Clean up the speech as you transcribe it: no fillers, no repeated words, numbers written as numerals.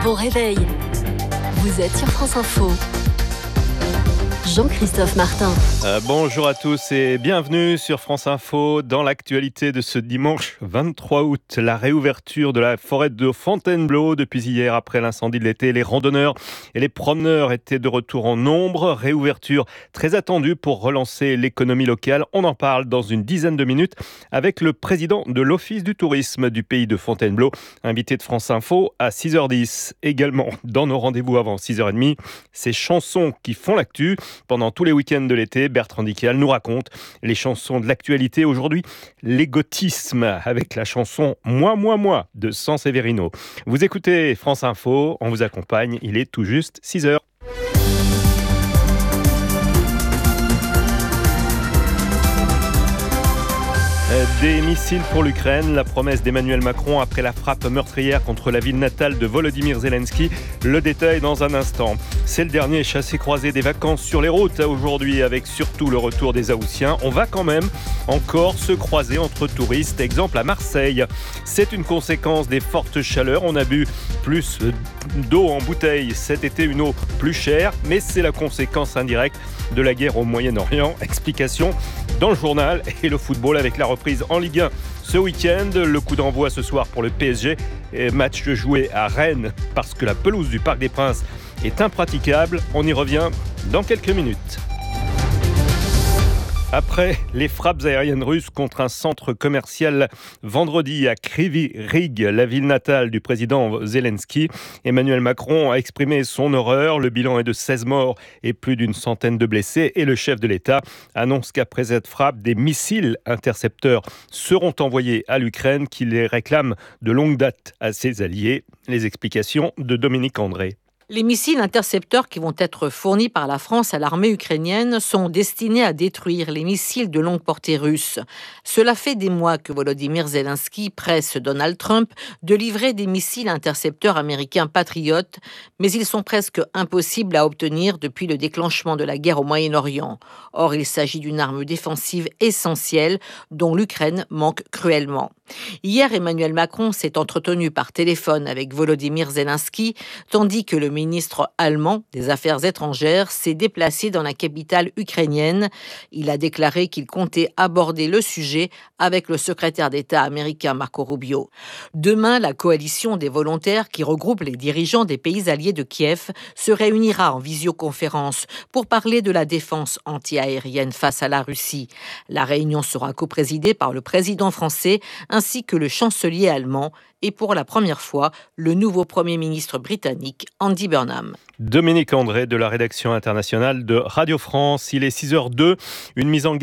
Bon réveil. Vous êtes sur France Info. Jean-Christophe Martin. Bonjour à tous et bienvenue sur France Info. Dans l'actualité de ce dimanche 23 août, la réouverture de la forêt de Fontainebleau depuis hier après l'incendie de l'été. Les randonneurs et les promeneurs étaient de retour en nombre. Réouverture très attendue pour relancer l'économie locale. On en parle dans une dizaine de minutes avec le président de l'Office du tourisme du pays de Fontainebleau, invité de France Info à 6h10. Également dans nos rendez-vous avant 6h30, ces chansons qui font l'actu. Pendant tous les week-ends de l'été, Bertrand Dical nous raconte les chansons de l'actualité. Aujourd'hui, l'égotisme avec la chanson « Moi, moi, moi » de Sanseverino. Vous écoutez France Info, on vous accompagne, il est tout juste 6h. Des missiles pour l'Ukraine, la promesse d'Emmanuel Macron après la frappe meurtrière contre la ville natale de Volodymyr Zelensky. Le détail dans un instant. C'est le dernier chassé-croisé des vacances sur les routes aujourd'hui, avec surtout le retour des Haussiens. On va quand même encore se croiser entre touristes, exemple à Marseille. C'est une conséquence des fortes chaleurs. On a bu plus d'eau en bouteille cet été, une eau plus chère, mais c'est la conséquence indirecte de la guerre au Moyen-Orient. Explication dans le journal et le football avec la reprise en Ligue 1 ce week-end. Le coup d'envoi ce soir pour le PSG. Match joué à Rennes parce que la pelouse du Parc des Princes est impraticable. On y revient dans quelques minutes. Après les frappes aériennes russes contre un centre commercial vendredi à Kryvyi Rih, la ville natale du président Zelensky, Emmanuel Macron a exprimé son horreur. Le bilan est de 16 morts et plus d'une centaine de blessés. Et le chef de l'État annonce qu'après cette frappe, des missiles intercepteurs seront envoyés à l'Ukraine, qui les réclame de longue date à ses alliés. Les explications de Dominique André. Les missiles intercepteurs qui vont être fournis par la France à l'armée ukrainienne sont destinés à détruire les missiles de longue portée russes. Cela fait des mois que Volodymyr Zelensky presse Donald Trump de livrer des missiles intercepteurs américains patriotes, mais ils sont presque impossibles à obtenir depuis le déclenchement de la guerre au Moyen-Orient. Or, il s'agit d'une arme défensive essentielle dont l'Ukraine manque cruellement. Hier, Emmanuel Macron s'est entretenu par téléphone avec Volodymyr Zelensky, tandis que le ministre allemand des Affaires étrangères s'est déplacé dans la capitale ukrainienne. Il a déclaré qu'il comptait aborder le sujet avec le secrétaire d'État américain Marco Rubio. Demain, la coalition des volontaires qui regroupe les dirigeants des pays alliés de Kiev se réunira en visioconférence pour parler de la défense anti-aérienne face à la Russie. La réunion sera coprésidée par le président français ainsi que le chancelier allemand et pour la première fois, le nouveau Premier ministre britannique, Andy Burnham. Dominique André de la rédaction internationale de Radio France. Il est 6h02, une mise en